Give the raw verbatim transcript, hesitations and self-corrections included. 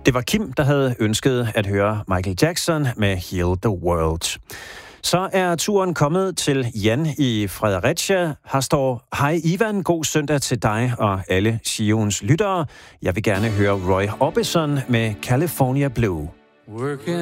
Det var Kim, der havde ønsket at høre Michael Jackson med Heal the World. Så er turen kommet til Jan i Fredericia. Her står: Hej Ivan, god søndag til dig og alle Sions lyttere. Jeg vil gerne høre Roy Orbison med California Blue. Working